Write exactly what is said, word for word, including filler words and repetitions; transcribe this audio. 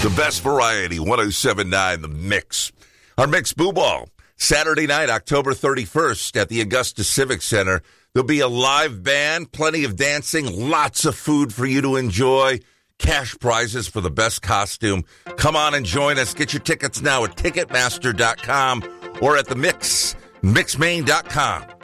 The best variety, one oh seven point nine The Mix. Our Mix Boo Ball, Saturday night, October thirty-first at the Augusta Civic Center. There'll be a live band, plenty of dancing, lots of food for you to enjoy, cash prizes for the best costume. Come on and join us. Get your tickets now at Ticketmaster dot com or at The Mix, mix maine dot com.